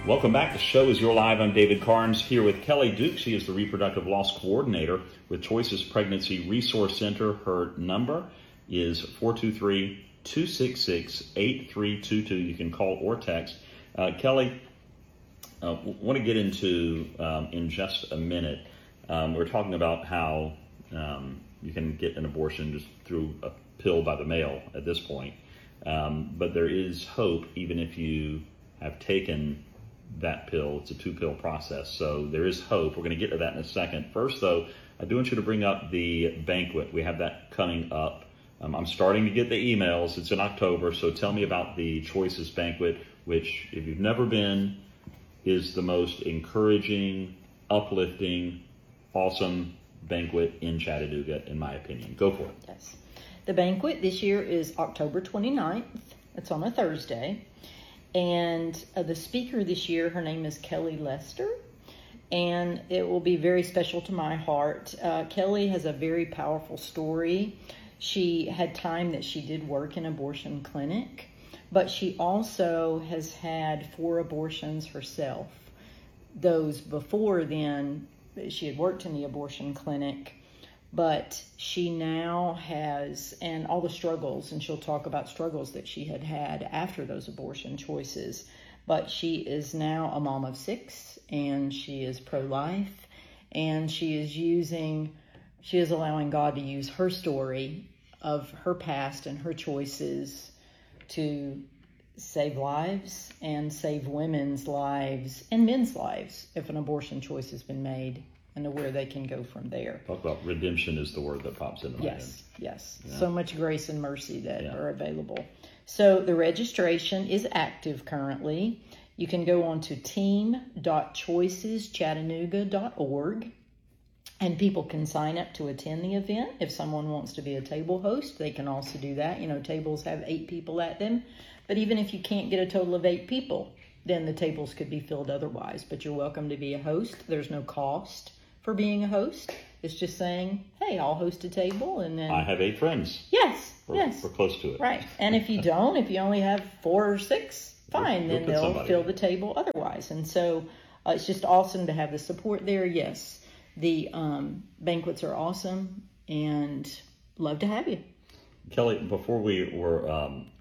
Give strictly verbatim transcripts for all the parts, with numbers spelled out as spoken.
Welcome back. The show is You're Live. I'm David Carnes here with Kelly Duke. She is the Reproductive Loss Coordinator with Choices Pregnancy Resource Center. Her number is four two three, two six six, eight three two two. You can call or text. Uh, Kelly, I uh, want to get into um, in just a minute. Um, we're talking about how um, you can get an abortion just through a pill by the mail at this point. Um, but there is hope even if you have taken that pill. It's a two-pill process, so there is hope. We're going to get to that in a second. First, though, I do want you to bring up the banquet. We have that coming up. Um, I'm starting to get the emails. It's in October, so tell me about the Choices Banquet, which, if you've never been, is the most encouraging, uplifting, awesome banquet in Chattanooga, in my opinion. Go for it. Yes. The banquet this year is October twenty-ninth. It's on a Thursday. And uh, the speaker this year, her name is Kelly Lester, and it will be very special to my heart. Uh, Kelly has a very powerful story. She had time that she did work in an abortion clinic, but she also has had four abortions herself. Those before then, she had worked in the abortion clinic, but she now has, and all the struggles, and she'll talk about struggles that she had had after those abortion choices, but she is now a mom of six, and she is pro-life, and she is using, she is allowing God to use her story of her past and her choices to save lives and save women's lives and men's lives if an abortion choice has been made, and to where they can go from there. Talk about redemption is the word that pops into my head. Yes, yes. Yeah. So much grace and mercy that yeah. are available. So the registration is active currently. You can go on to team dot choices chattanooga dot org, and people can sign up to attend the event. If someone wants to be a table host, they can also do that. You know, tables have eight people at them. But even if you can't get a total of eight people, then the tables could be filled otherwise. But you're welcome to be a host. There's no cost for being a host. It's just saying, hey, I'll host a table, and then I have eight friends. Yes, we're, yes. We're close to it. Right. And if you don't, if you only have four or six, fine, we'll, then we'll they'll somebody. fill the table otherwise. And so uh, it's just awesome to have the support there. Yes, the um, banquets are awesome, and love to have you. Kelly, before we were, um,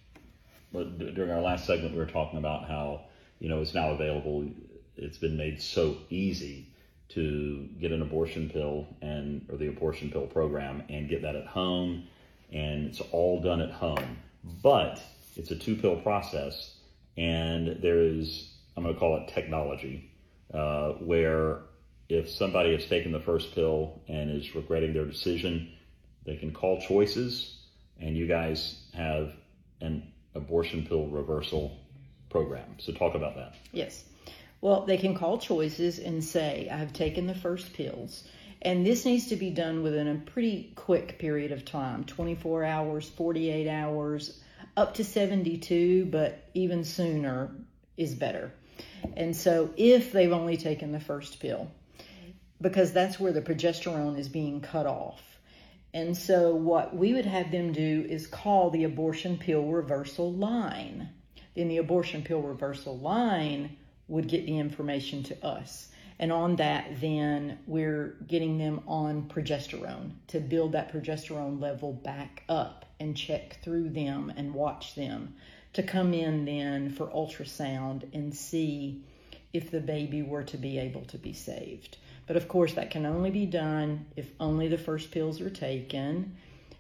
during our last segment, we were talking about how, you know, it's now available. It's been made so easy to get an abortion pill and or the abortion pill program and get that at home, and it's all done at home. But it's a two-pill process, and there is, I'm going to call it technology, uh, where if somebody has taken the first pill and is regretting their decision, they can call Choices, and you guys have an abortion pill reversal program. So talk about that. Yes. Well, they can call Choices and say, I have taken the first pills. And this needs to be done within a pretty quick period of time, twenty-four hours, forty-eight hours, up to seventy-two, but even sooner is better. And so if they've only taken the first pill, because that's where the progesterone is being cut off. And so what we would have them do is call the abortion pill reversal line. Then the abortion pill reversal line would get the information to us. And on that, then we're getting them on progesterone to build that progesterone level back up and check through them and watch them to come in then for ultrasound and see if the baby were to be able to be saved. But of course, that can only be done if only the first pills are taken,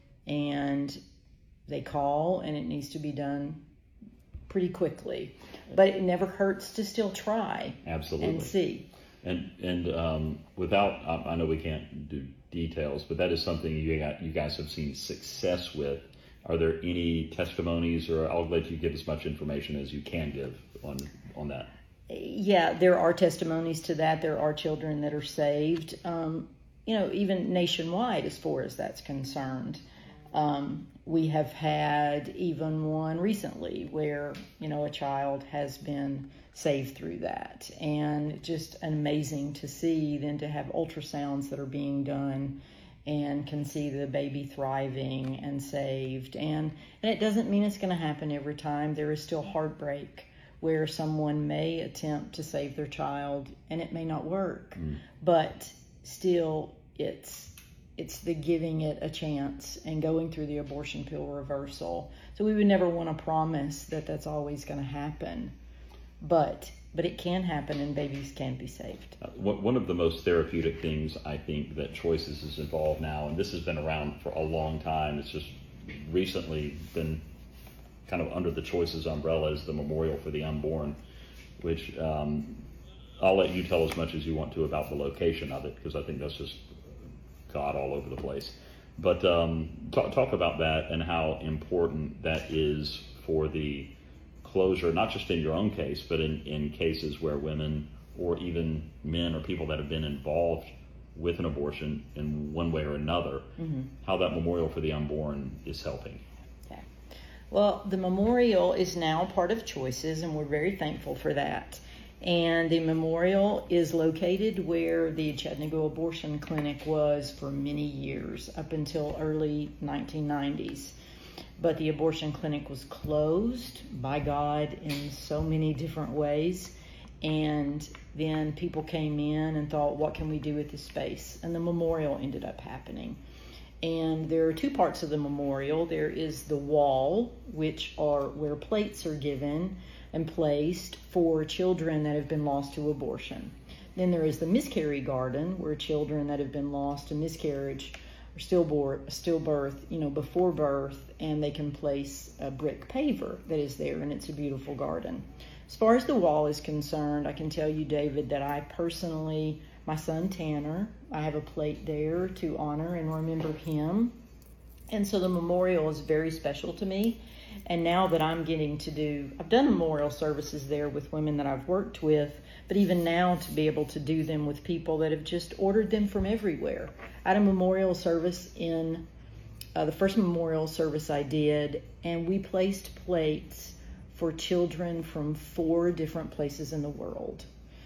and they call, and it needs to be done pretty quickly. But it never hurts to still try. Absolutely. And see. And and um, without, I know we can't do details, but that is something you got, you guys have seen success with. Are there any testimonies, or I'll let you give as much information as you can give on on that? Yeah, there are testimonies to that. There are children that are saved, um, you know, even nationwide as far as that's concerned. Um, we have had even one recently where, you know, a child has been saved through that. And just amazing to see then to have ultrasounds that are being done and can see the baby thriving and saved. And, and it doesn't mean it's going to happen every time. There is still heartbreak where someone may attempt to save their child and it may not work, mm. but still it's it's the giving it a chance and going through the abortion pill reversal. So we would never want to promise that that's always going to happen, but but it can happen and babies can be saved. Uh, one of the most therapeutic things I think that Choices is involved now, and this has been around for a long time, it's just recently been kind of under the Choices umbrella, is the Memorial for the Unborn, which um, I'll let you tell as much as you want to about the location of it, because I think that's just God all over the place. But um, talk, talk about that and how important that is for the closure, not just in your own case, but in, in cases where women or even men or people that have been involved with an abortion in one way or another, mm-hmm. how that Memorial for the Unborn is helping. Okay. Well, the memorial is now part of Choices, and we're very thankful for that. And the memorial is located where the Chattanooga Abortion Clinic was for many years, up until early nineteen nineties. But the abortion clinic was closed by God in so many different ways. And then people came in and thought, what can we do with this space? And the memorial ended up happening. And there are two parts of the memorial. There is the wall, which are where plates are given and placed for children that have been lost to abortion. Then there is the miscarry garden, where children that have been lost to miscarriage or stillbirth, stillbirth, you know, before birth, and they can place a brick paver that is there, and it's a beautiful garden. As far as the wall is concerned, I can tell you, David, that I personally, my son Tanner, I have a plate there to honor and remember him. And so the memorial is very special to me. And now that I'm getting to do, I've done memorial services there with women that I've worked with, but even now to be able to do them with people that have just ordered them from everywhere. I had a memorial service in, uh, the first memorial service I did, and we placed plates for children from four different places in the world.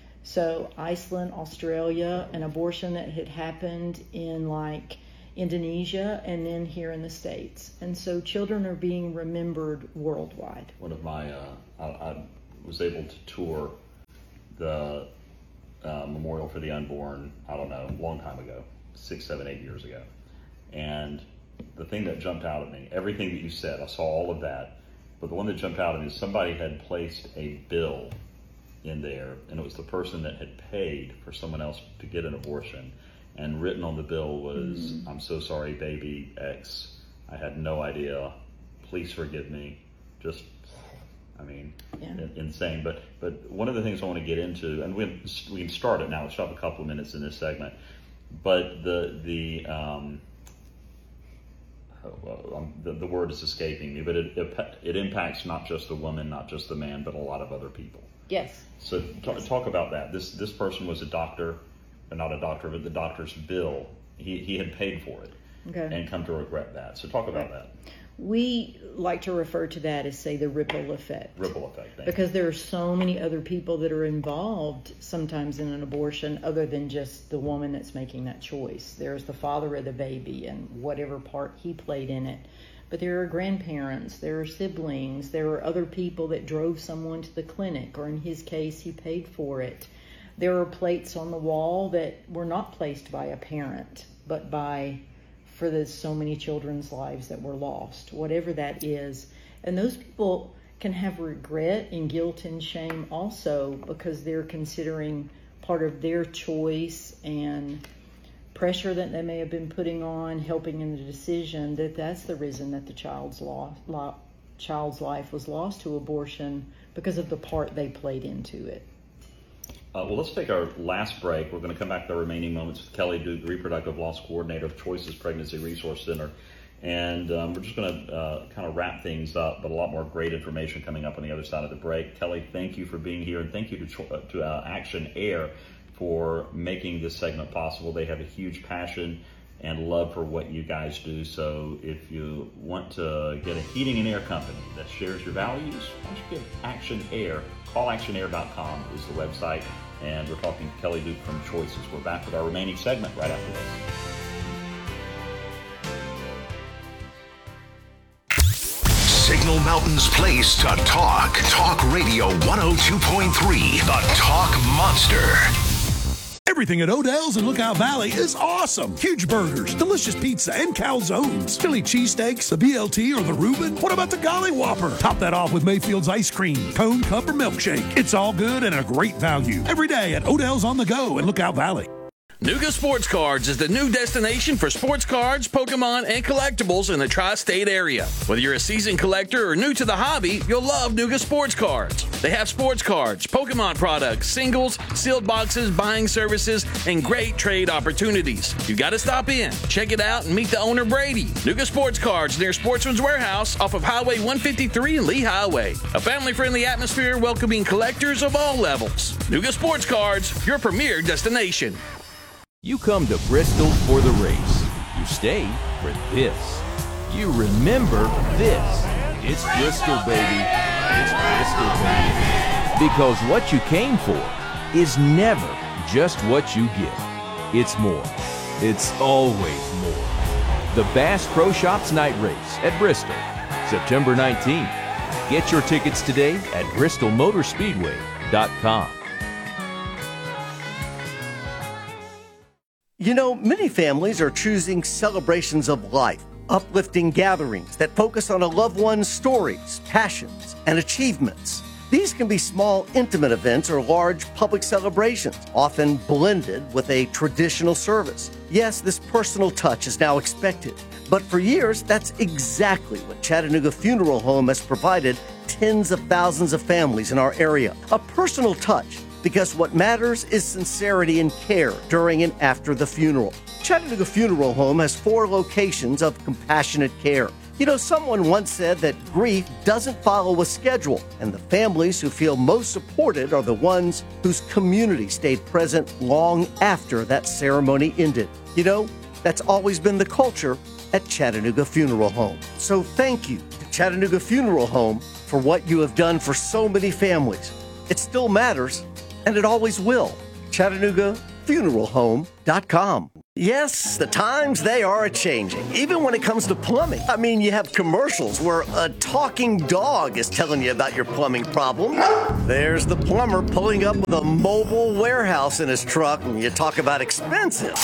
So Iceland, Australia, an abortion that had happened in like Indonesia, and then here in the States. And so children are being remembered worldwide. One of my, uh, I, I was able to tour the uh, Memorial for the Unborn, I don't know, a long time ago, six, seven, eight years ago. And the thing that jumped out at me, everything that you said, I saw all of that, but the one that jumped out at me is somebody had placed a bill in there, and it was the person that had paid for someone else to get an abortion. And written on the bill was, mm. I'm so sorry, baby X. I had no idea. Please forgive me. Just, I mean, yeah. insane. But but one of the things I want to get into, and we we can start it now. We'll stop a couple of minutes in this segment. But the the um, oh, um the, the word is escaping me. But it, it it impacts not just the woman, not just the man, but a lot of other people. Yes. So talk, yes. talk about that. This this person was a doctor. Not a doctor, but the doctor's bill, he, he had paid for it, okay. and come to regret that. So talk about that. We like to refer to that as, say, the ripple effect. Ripple effect. Because there are so many other people that are involved sometimes in an abortion other than just the woman that's making that choice. There's the father of the baby and whatever part he played in it. But there are grandparents, there are siblings, there are other people that drove someone to the clinic, or in his case, he paid for it. There are plates on the wall that were not placed by a parent, but by, for the so many children's lives that were lost, whatever that is. And those people can have regret and guilt and shame also, because they're considering part of their choice and pressure that they may have been putting on, helping in the decision, that that's the reason that the child's, lost, lo, child's life was lost to abortion, because of the part they played into it. Uh, well, let's take our last break. We're going to come back to the remaining moments with Kelly Duke, Reproductive Loss Coordinator of Choices Pregnancy Resource Center. And um, we're just going to uh, kind of wrap things up, but a lot more great information coming up on the other side of the break. Kelly, thank you for being here, and thank you to, to uh, Action Air for making this segment possible. They have a huge passion and love for what you guys do. So if you want to get a heating and air company that shares your values, why don't you give Action Air, call action air dot com is the website. And we're talking to Kelly Duke from Choices. We're back with our remaining segment right after this. Signal Mountain's place to talk. Talk Radio one oh two point three, the Talk Monster. Everything at Odell's in Lookout Valley is awesome. Huge burgers, delicious pizza, and calzones. Philly cheesesteaks, the B L T, or the Reuben. What about the Golly Whopper? Top that off with Mayfield's ice cream, cone, cup, or milkshake. It's all good and a great value. Every day at Odell's on the go in Lookout Valley. Nuga Sports Cards is the new destination for sports cards, Pokemon, and collectibles in the tri-state area. Whether you're a seasoned collector or new to the hobby, you'll love Nuga Sports Cards. They have sports cards, Pokemon products, singles, sealed boxes, buying services, and great trade opportunities. You've got to stop in, check it out, and meet the owner, Brady. Nuga Sports Cards near Sportsman's Warehouse off of Highway one fifty-three and Lee Highway. A family-friendly atmosphere welcoming collectors of all levels. Nuga Sports Cards, your premier destination. You come to Bristol for the race. You stay for this. You remember this. It's Bristol, baby. It's Bristol, baby. Because what you came for is never just what you get. It's more. It's always more. The Bass Pro Shops Night Race at Bristol, September nineteenth. Get your tickets today at bristol motor speedway dot com. You know, many families are choosing celebrations of life, uplifting gatherings that focus on a loved one's stories, passions, and achievements. These can be small, intimate events or large public celebrations, often blended with a traditional service. Yes, this personal touch is now expected, but for years, that's exactly what Chattanooga Funeral Home has provided tens of thousands of families in our area. A personal touch, because what matters is sincerity and care during and after the funeral. Chattanooga Funeral Home has four locations of compassionate care. You know, someone once said that grief doesn't follow a schedule, and the families who feel most supported are the ones whose community stayed present long after that ceremony ended. You know, that's always been the culture at Chattanooga Funeral Home. So thank you to Chattanooga Funeral Home for what you have done for so many families. It still matters, and it always will. Chattanooga Funeral Home dot com. Yes, the times, they are a-changing, even when it comes to plumbing. I mean, you have commercials where a talking dog is telling you about your plumbing problem. There's the plumber pulling up with a mobile warehouse in his truck, and you talk about expensive.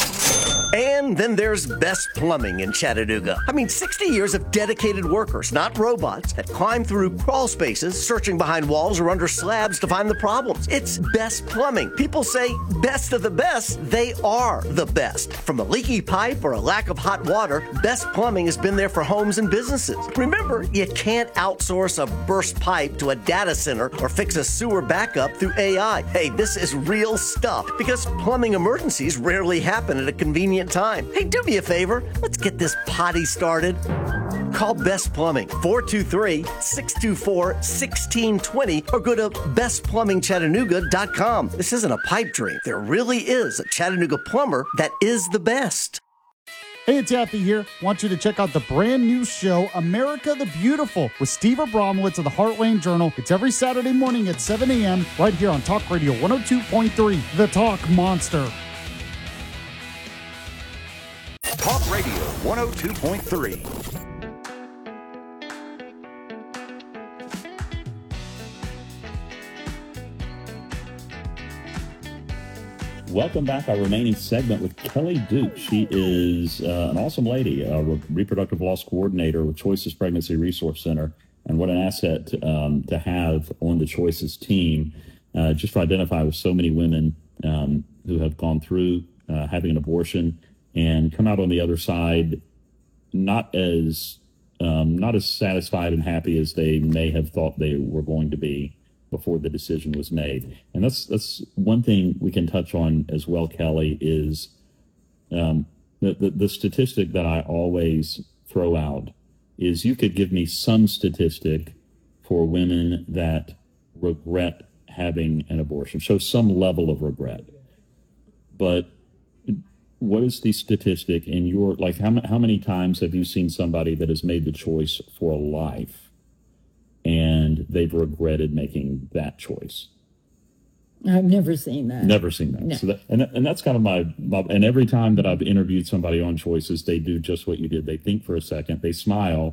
And then there's Best Plumbing in Chattanooga. I mean, sixty years of dedicated workers, not robots, that climb through crawl spaces, searching behind walls or under slabs to find the problems. It's Best Plumbing. People say best of the best. They are the best. From a leaky pipe or a lack of hot water, Best Plumbing has been there for homes and businesses. Remember, you can't outsource a burst pipe to a data center or fix a sewer backup through A I. Hey, this is real stuff, because plumbing emergencies rarely happen at a convenient time. Hey, do me a favor. Let's get this potty started. Call Best Plumbing, four two three, six two four, one six two zero, or go to best plumbing chattanooga dot com. This isn't a pipe dream. There really is a Chattanooga plumber that is the best. Hey, it's Yaffee here. Want you to check out the brand new show, America the Beautiful, with Steve Abramowitz of the Heartland Journal. It's every Saturday morning at seven a.m. right here on Talk Radio one oh two point three, The Talk Monster. Talk Radio one oh two point three. Welcome back. Our remaining segment with Kelly Duke. She is uh, an awesome lady, a re- reproductive loss coordinator with Choices Pregnancy Resource Center. And what an asset um, to have on the Choices team, uh, just to identify with so many women um, who have gone through uh, having an abortion and come out on the other side not as um, not as satisfied and happy as they may have thought they were going to be before the decision was made. And that's that's one thing we can touch on as well, Kelly, is um, the, the, the statistic that I always throw out is you could give me some statistic for women that regret having an abortion, show some level of regret. But what is the statistic in your, like how, how many times have you seen somebody that has made the choice for life and they've regretted making that choice? I've never seen that. Never seen that. No. So that and, and that's kind of my, my, and every time that I've interviewed somebody on Choices, they do just what you did. They think for a second, they smile,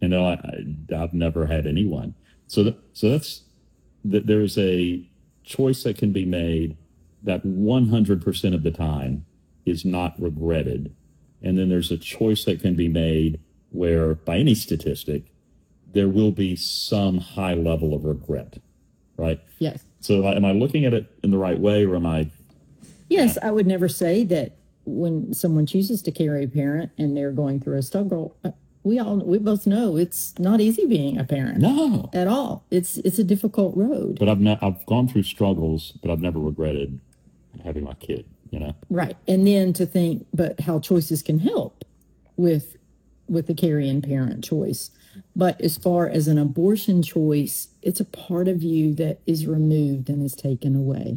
And they're like, I, I've never had anyone. So, that, so that's that. There's a choice that can be made that one hundred percent of the time is not regretted. And then there's a choice that can be made where, by any statistic, there will be some high level of regret, right? Yes. So am I, am I looking at it in the right way, or am I? Yes, I would never say that when someone chooses to carry a parent and they're going through a struggle, uh, we all we both know it's not easy being a parent. No, at all. It's it's a difficult road. But I've not, I've gone through struggles, but I've never regretted having my kid. You know, right? And then to think, but how choices can help with with the carrying parent choice. But as far as an abortion choice, it's a part of you that is removed and is taken away.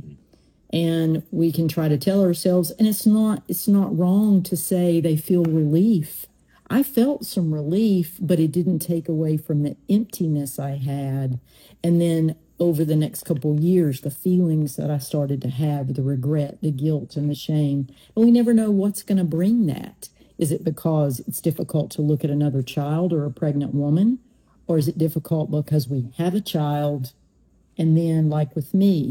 And we can try to tell ourselves, and it's not it's not wrong to say they feel relief. I felt some relief, but it didn't take away from the emptiness I had. And then over the next couple of years, the feelings that I started to have, the regret, the guilt, and the shame. But we never know what's going to bring that. Is it because it's difficult to look at another child or a pregnant woman? Or is it difficult because we have a child and then, like with me,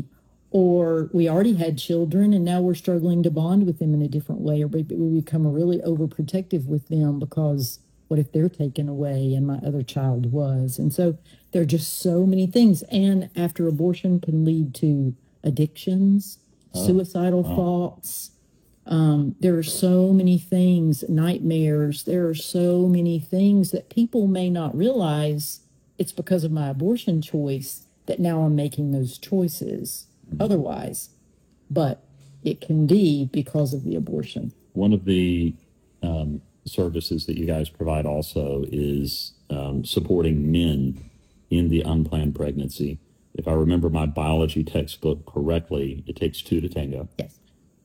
or we already had children and now we're struggling to bond with them in a different way, or we become really overprotective with them because what if they're taken away and my other child was? And so there are just so many things. And after abortion can lead to addictions, oh, suicidal oh. thoughts. Um, there are so many things, nightmares. There are so many things that people may not realize it's because of my abortion choice that now I'm making those choices otherwise. But it can be because of the abortion. One of the um, services that you guys provide also is um, supporting men in the unplanned pregnancy. If I remember my biology textbook correctly, it takes two to tango. Yes.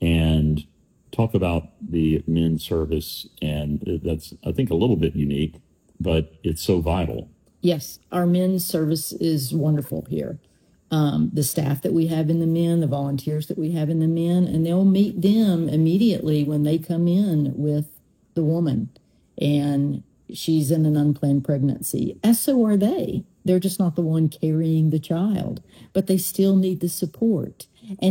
And talk about the men's service, and that's, I think, a little bit unique, but it's so vital. Yes, our men's service is wonderful here. Um, the staff that we have in the men, the volunteers that we have in the men, and they'll meet them immediately when they come in with the woman, and she's in an unplanned pregnancy, as so are they. They're just not the one carrying the child, but they still need the support. And